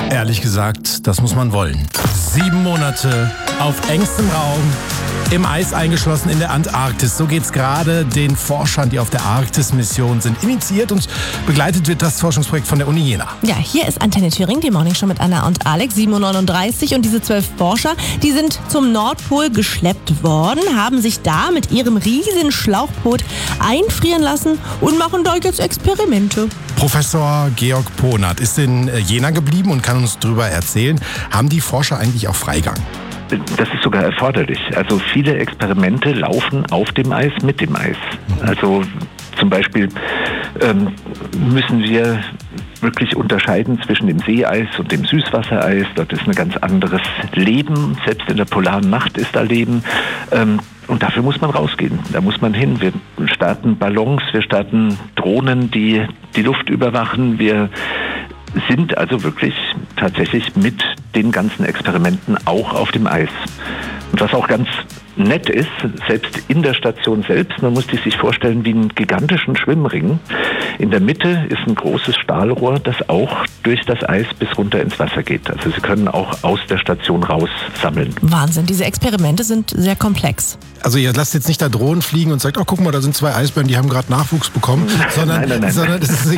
Ehrlich gesagt, das muss man wollen. 7 Monate auf engstem Raum, im Eis eingeschlossen in der Antarktis. So geht's gerade den Forschern, die auf der Arktis-Mission sind. Initiiert und begleitet wird das Forschungsprojekt von der Uni Jena. Ja, hier ist Antenne Thüringen, die Morning Show mit Anna und Alex, 7.39 Uhr. Und diese 12 Forscher, die sind zum Nordpol geschleppt worden, haben sich da mit ihrem riesigen Schlauchboot einfrieren lassen und machen da jetzt Experimente. Professor Georg Ponert ist in Jena geblieben und kann uns darüber erzählen. Haben die Forscher eigentlich auch Freigang? Das ist sogar erforderlich. Also viele Experimente laufen auf dem Eis, mit dem Eis. Also zum Beispiel müssen wir wirklich unterscheiden zwischen dem Seeeis und dem Süßwassereis. Dort ist ein ganz anderes Leben. Selbst in der polaren Nacht ist da Leben. Und dafür muss man rausgehen. Da muss man hin. Wir starten Ballons, wir starten Drohnen, die die Luft überwachen. Wir sind also wirklich tatsächlich mit den ganzen Experimenten auch auf dem Eis. Und was auch ganz nett ist, selbst in der Station selbst, man muss sich vorstellen wie einen gigantischen Schwimmring. In der Mitte ist ein großes Stahlrohr, das auch durch das Eis bis runter ins Wasser geht. Also Sie können auch aus der Station raus sammeln. Wahnsinn, diese Experimente sind sehr komplex. Also ihr lasst jetzt nicht da Drohnen fliegen und sagt, oh guck mal, da sind 2 Eisbären, die haben gerade Nachwuchs bekommen, sondern, Nein. sondern es ist